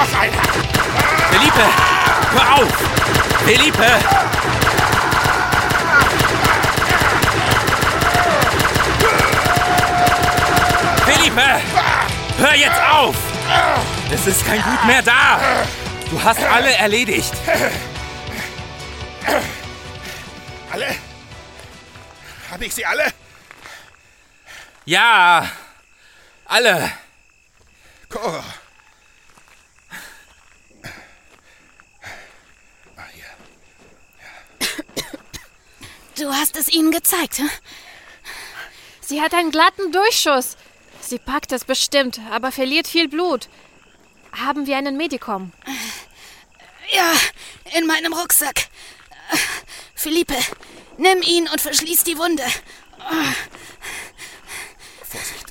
noch einer! Felipe! Hör auf! Felipe! Felipe! Hör jetzt auf! Es ist kein Blut mehr da! Du hast alle erledigt! Alle? Habe ich sie alle? Ja! Alle! Cora. Du hast es ihnen gezeigt, hm? Sie hat einen glatten Durchschuss. Sie packt es bestimmt, aber verliert viel Blut. Haben wir einen Medikum? Ja, in meinem Rucksack. Felipe, nimm ihn und verschließ die Wunde. Vorsicht.